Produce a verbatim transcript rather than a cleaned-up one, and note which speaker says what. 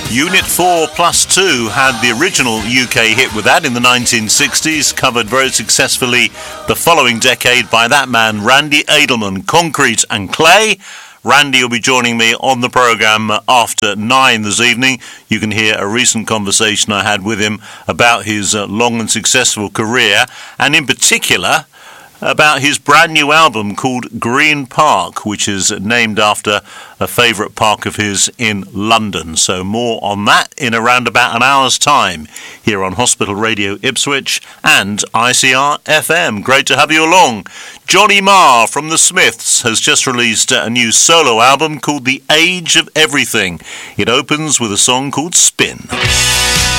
Speaker 1: Unit four plus two had the original U K hit with that in the nineteen sixties, covered very successfully the following decade by that man, Randy Edelman, Concrete and Clay. Randy will be joining me on the programme after nine this evening. You can hear a recent conversation I had with him about his uh, long and successful career, and in particular about his brand new album called Green Park, which is named after a favourite park of his in London. So more on that in around about an hour's time here on Hospital Radio Ipswich and I C R F M. Great to have you along. Johnny Marr from The Smiths has just released a new solo album called The Age of Everything. It opens with a song called Spin.